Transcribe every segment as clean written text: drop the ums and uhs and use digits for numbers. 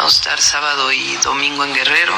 Vamos a estar sábado y domingo en Guerrero,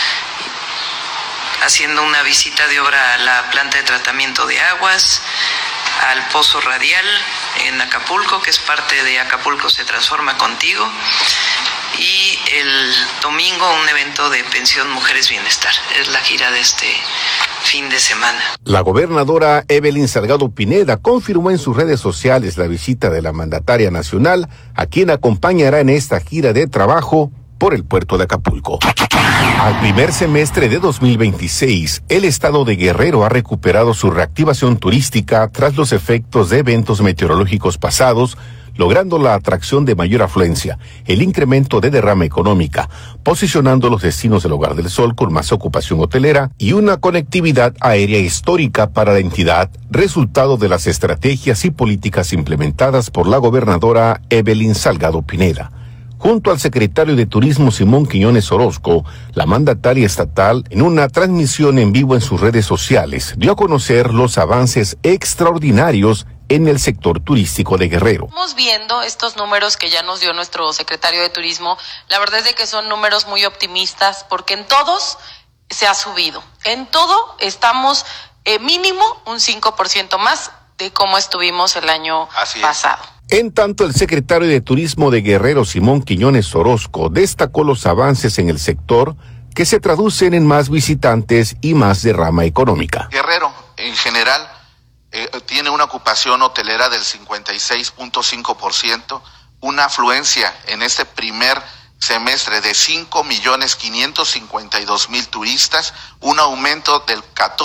haciendo una visita de obra a la planta de tratamiento de aguas, al pozo radial en Acapulco, que es parte de Acapulco se transforma contigo, y el domingo un evento de pensión Mujeres Bienestar. Es la gira de este fin de semana. La gobernadora Evelyn Salgado Pineda confirmó en sus redes sociales la visita de la mandataria nacional, a quien acompañará en esta gira de trabajo por el puerto de Acapulco. Al primer semestre de 2026, el estado de Guerrero ha recuperado su reactivación turística tras los efectos de eventos meteorológicos pasados, logrando la atracción de mayor afluencia, el incremento de derrama económica, posicionando los destinos del Hogar del Sol con más ocupación hotelera y una conectividad aérea histórica para la entidad, resultado de las estrategias y políticas implementadas por la gobernadora Evelyn Salgado Pineda. Junto al secretario de Turismo Simón Quiñones Orozco, la mandataria estatal, en una transmisión en vivo en sus redes sociales, dio a conocer los avances extraordinarios en el sector turístico de Guerrero. Estamos viendo estos números que ya nos dio nuestro secretario de Turismo. La verdad es de que son números muy optimistas porque en todos se ha subido. En todo estamos mínimo un 5% más de cómo estuvimos el año pasado. En tanto, el secretario de Turismo de Guerrero, Simón Quiñones Orozco, destacó los avances en el sector que se traducen en más visitantes y más derrama económica. Guerrero, en general, tiene una ocupación hotelera del 56.5%, una afluencia en este primer semestre de 5.552.000 turistas, un aumento del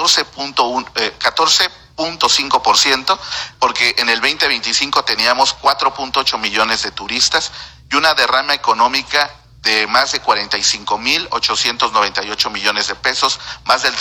14.5%, porque en el 2025 teníamos 4.8 millones de turistas y una derrama económica de más de 45.898 millones de pesos, más del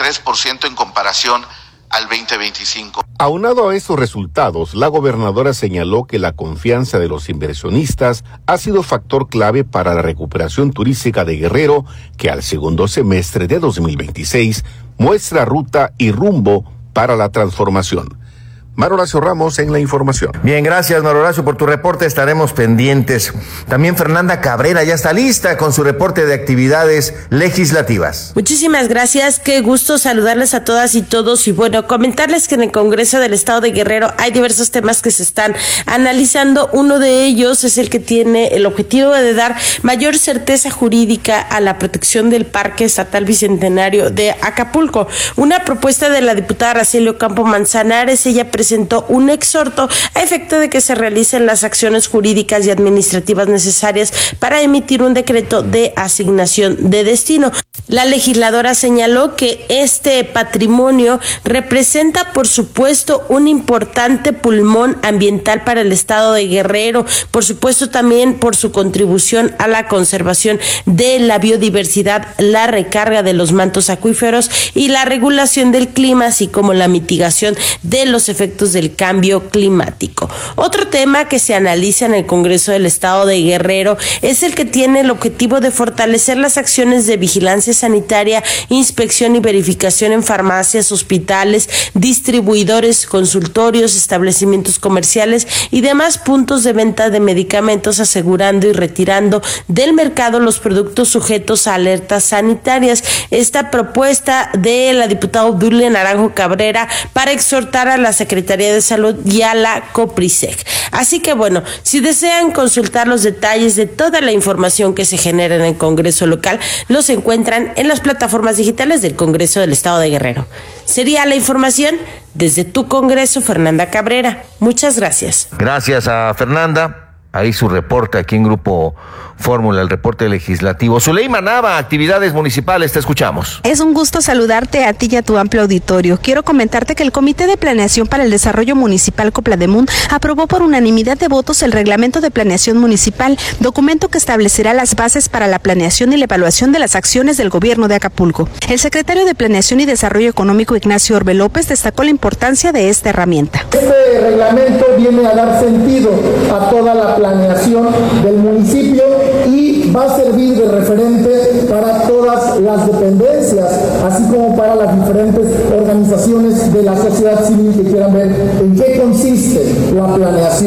33% en comparación al 2025. Aunado a estos resultados, la gobernadora señaló que la confianza de los inversionistas ha sido factor clave para la recuperación turística de Guerrero, que al segundo semestre de 2026 muestra ruta y rumbo para la transformación. Mario Horacio Ramos en la información. Bien, gracias Mario Horacio por tu reporte, estaremos pendientes. También Fernanda Cabrera ya está lista con su reporte de actividades legislativas. Muchísimas gracias, qué gusto saludarles a todas y todos y bueno, comentarles que en el Congreso del Estado de Guerrero hay diversos temas que se están analizando. Uno de ellos es el que tiene el objetivo de dar mayor certeza jurídica a la protección del Parque Estatal Bicentenario de Acapulco. Una propuesta de la diputada Araceli Ocampo Manzanares. Ella presentó un exhorto a efecto de que se realicen las acciones jurídicas y administrativas necesarias para emitir un decreto de asignación de destino. La legisladora señaló que este patrimonio representa, por supuesto, un importante pulmón ambiental para el estado de Guerrero, por supuesto también por su contribución a la conservación de la biodiversidad, la recarga de los mantos acuíferos y la regulación del clima, así como la mitigación de los efectos del cambio climático. Otro tema que se analiza en el Congreso del Estado de Guerrero es el que tiene el objetivo de fortalecer las acciones de vigilancia sanitaria, inspección y verificación en farmacias, hospitales, distribuidores, consultorios, establecimientos comerciales y demás puntos de venta de medicamentos, asegurando y retirando del mercado los productos sujetos a alertas sanitarias. Esta propuesta de la diputada Obdulia Naranjo Cabrera para exhortar a la Secretaría de Salud y a la COPRISEC. Así que bueno, si desean consultar los detalles de toda la información que se genera en el Congreso local, los encuentran en las plataformas digitales del Congreso del Estado de Guerrero. Sería la información desde tu Congreso, Fernanda Cabrera. Muchas gracias. Gracias a Fernanda. Ahí su reporte aquí en Grupo Fórmula, el reporte legislativo. Zuleima Nava, actividades municipales, te escuchamos. Es un gusto saludarte a ti y a tu amplio auditorio. Quiero comentarte que el Comité de Planeación para el Desarrollo Municipal Coplademun aprobó por unanimidad de votos el Reglamento de Planeación Municipal, documento que establecerá las bases para la planeación y la evaluación de las acciones del gobierno de Acapulco. El secretario de Planeación y Desarrollo Económico, Ignacio Orbe López, destacó la importancia de esta herramienta. Este reglamento viene a dar sentido a toda la planeación del municipio y va a servir de referente para todas las dependencias, así como para las diferentes organizaciones de la sociedad civil que quieran ver en qué consiste la planeación.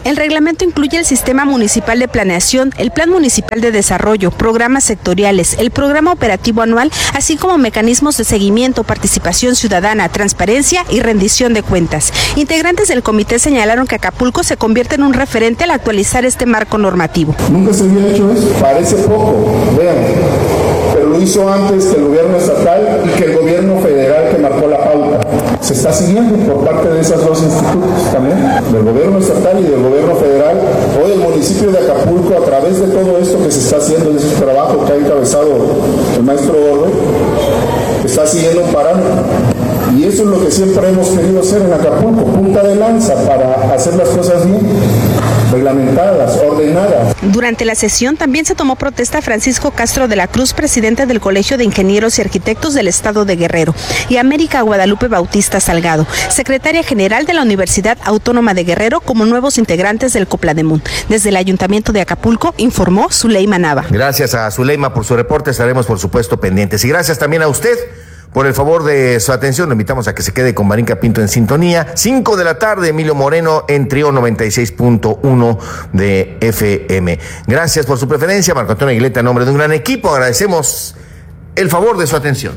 El reglamento incluye el Sistema Municipal de Planeación, el Plan Municipal de Desarrollo, programas sectoriales, el Programa Operativo Anual, así como mecanismos de seguimiento, participación ciudadana, transparencia y rendición de cuentas. Integrantes del comité señalaron que Acapulco se convierte en un referente al actualizar este marco normativo. Nunca se había hecho eso, parece poco, vean, pero lo hizo antes que el gobierno estatal y que el gobierno federal que marcó la pauta. Se está siguiendo por parte de esos dos institutos también, del gobierno estatal y del gobierno federal. Hoy el municipio de Acapulco, a través de todo esto que se está haciendo, de ese trabajo que ha encabezado el maestro Orbe, está siguiendo un parámetro. Y eso es lo que siempre hemos querido hacer en Acapulco, punta de lanza para hacer las cosas bien, reglamentadas, ordenadas. Durante la sesión también se tomó protesta a Francisco Castro de la Cruz, presidente del Colegio de Ingenieros y Arquitectos del Estado de Guerrero, y América Guadalupe Bautista Salgado, secretaria general de la Universidad Autónoma de Guerrero, como nuevos integrantes del Coplademun. Desde el Ayuntamiento de Acapulco informó Zuleima Nava. Gracias a Zuleima por su reporte, estaremos por supuesto pendientes. Y gracias también a usted por el favor de su atención. Lo invitamos a que se quede con Marinka Pinto en sintonía. 5 de la tarde, Emilio Moreno en Trío 96.1 de FM. Gracias por su preferencia. Marco Antonio Aguileta, en nombre de un gran equipo, agradecemos el favor de su atención.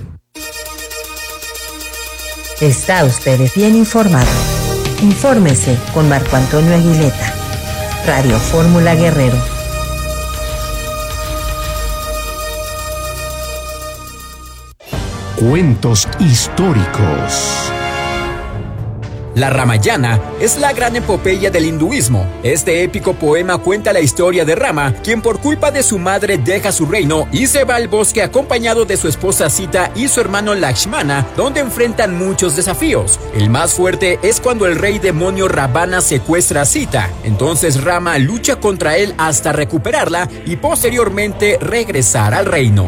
Está usted bien informado. Infórmese con Marco Antonio Aguileta. Radio Fórmula Guerrero. Cuentos históricos. La Ramayana es la gran epopeya del hinduismo. Este épico poema cuenta la historia de Rama, quien por culpa de su madre deja su reino y se va al bosque acompañado de su esposa Sita y su hermano Lakshmana, donde enfrentan muchos desafíos. El más fuerte es cuando el rey demonio Ravana secuestra a Sita. Entonces Rama lucha contra él hasta recuperarla y posteriormente regresar al reino.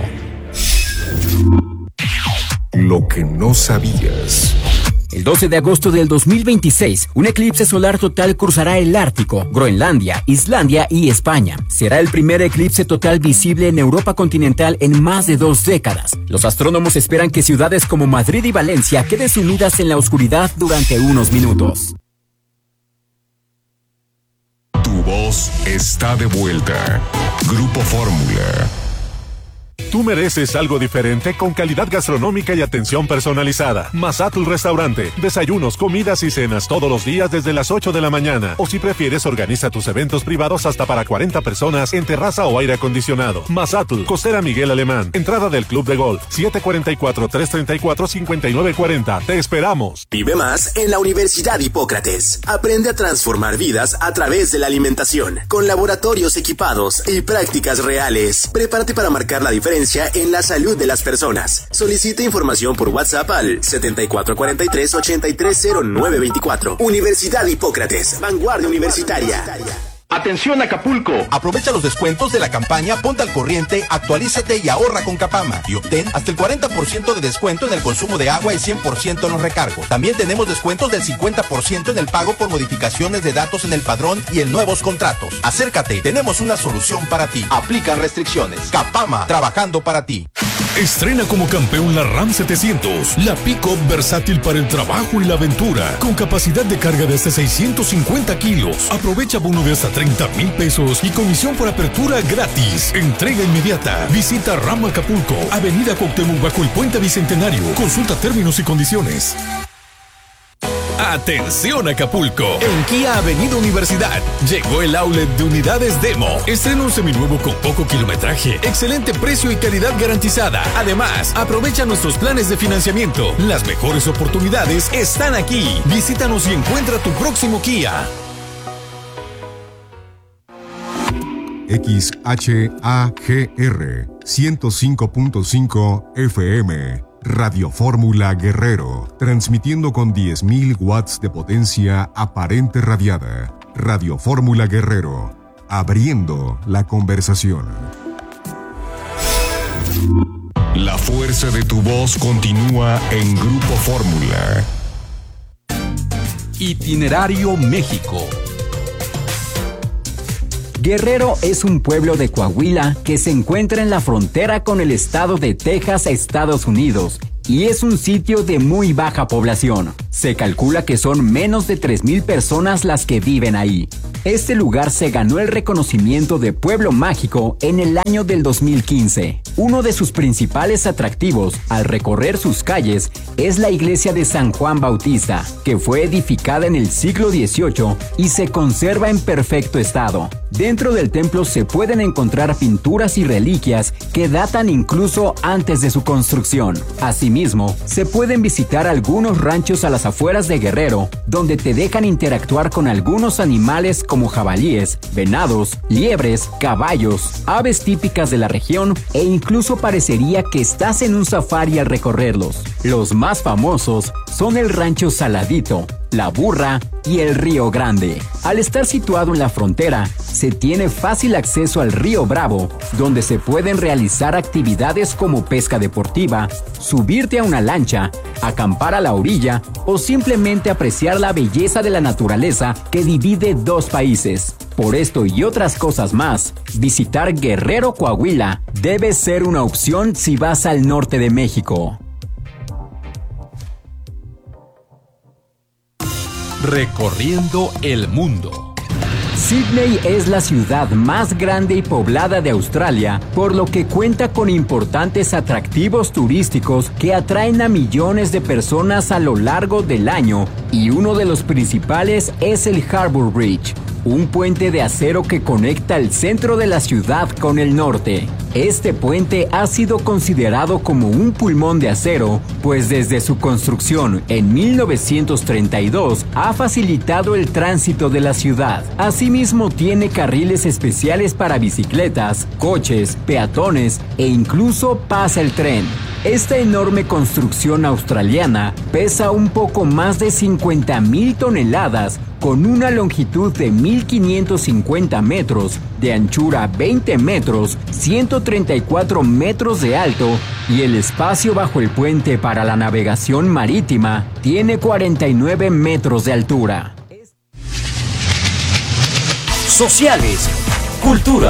Lo que no sabías. El 12 de agosto del 2026, un eclipse solar total cruzará el Ártico, Groenlandia, Islandia y España. Será el primer eclipse total visible en Europa continental en más de 2 décadas. Los astrónomos esperan que ciudades como Madrid y Valencia queden sumidas en la oscuridad durante unos minutos. Tu voz está de vuelta. Grupo Fórmula. Tú mereces algo diferente con calidad gastronómica y atención personalizada. Mazatlán Restaurante. Desayunos, comidas y cenas todos los días desde las 8 de la mañana. O si prefieres, organiza tus eventos privados hasta para 40 personas en terraza o aire acondicionado. Mazatlán, Costera Miguel Alemán. Entrada del Club de Golf. 744-334-5940. Te esperamos. Vive más en la Universidad Hipócrates. Aprende a transformar vidas a través de la alimentación. Con laboratorios equipados y prácticas reales. Prepárate para marcar la diferencia en la salud de las personas. Solicita información por WhatsApp al 7443-830924. Universidad Hipócrates, vanguardia universitaria. Atención Acapulco, aprovecha los descuentos de la campaña Ponte al Corriente, actualízate y ahorra con Capama y obtén hasta el 40% de descuento en el consumo de agua y 100% en los recargos. También tenemos descuentos del 50% en el pago por modificaciones de datos en el padrón y en nuevos contratos. Acércate, tenemos una solución para ti. Aplican restricciones. Capama, trabajando para ti. Estrena como campeón la Ram 700, la pick-up versátil para el trabajo y la aventura, con capacidad de carga de hasta 650 kilos. Aprovecha bono de hasta 30,000 pesos y comisión por apertura gratis. Entrega inmediata. Visita Ram Acapulco, Avenida Cuauhtémoc bajo el Puente Bicentenario. Consulta términos y condiciones. Atención Acapulco, en Kia Avenida Universidad llegó el outlet de unidades Demo. Estrena un seminuevo con poco kilometraje, excelente precio y calidad garantizada. Además, aprovecha nuestros planes de financiamiento. Las mejores oportunidades están aquí. Visítanos y encuentra tu próximo Kia. XHAGR 105.5 FM Radio Fórmula Guerrero, transmitiendo con 10,000 watts de potencia aparente radiada. Radio Fórmula Guerrero, abriendo la conversación. La fuerza de tu voz continúa en Grupo Fórmula. Itinerario México. Guerrero es un pueblo de Coahuila que se encuentra en la frontera con el estado de Texas, Estados Unidos, y es un sitio de muy baja población. Se calcula que son menos de 3,000 personas las que viven ahí. Este lugar se ganó el reconocimiento de Pueblo Mágico en el año del 2015. Uno de sus principales atractivos al recorrer sus calles es la iglesia de San Juan Bautista, que fue edificada en el siglo XVIII y se conserva en perfecto estado. Dentro del templo se pueden encontrar pinturas y reliquias que datan incluso antes de su construcción. Asimismo, se pueden visitar algunos ranchos a las afueras de Guerrero, donde te dejan interactuar con algunos animales como jabalíes, venados, liebres, caballos, aves típicas de la región e incluso parecería que estás en un safari al recorrerlos. Los más famosos son el Rancho Saladito, La Burra y el Río Grande. Al estar situado en la frontera, se tiene fácil acceso al Río Bravo, donde se pueden realizar actividades como pesca deportiva, subirte a una lancha, acampar a la orilla o simplemente apreciar la belleza de la naturaleza que divide dos países. Por esto y otras cosas más, visitar Guerrero, Coahuila debe ser una opción si vas al norte de México. Recorriendo el mundo. Sydney es la ciudad más grande y poblada de Australia, por lo que cuenta con importantes atractivos turísticos que atraen a millones de personas a lo largo del año, y uno de los principales es el Harbour Bridge, un puente de acero que conecta el centro de la ciudad con el norte. Este puente ha sido considerado como un pulmón de acero, pues desde su construcción en 1932 ha facilitado el tránsito de la ciudad. Asimismo, tiene carriles especiales para bicicletas, coches, peatones e incluso pasa el tren. Esta enorme construcción australiana pesa un poco más de 50,000 toneladas, con una longitud de 1,550 metros, de anchura 20 metros, 134 metros de alto, y el espacio bajo el puente para la navegación marítima tiene 49 metros de altura. Sociales, cultura,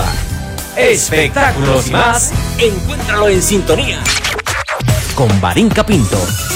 espectáculos y más, encuéntralo en sintonía con Marín Capinto.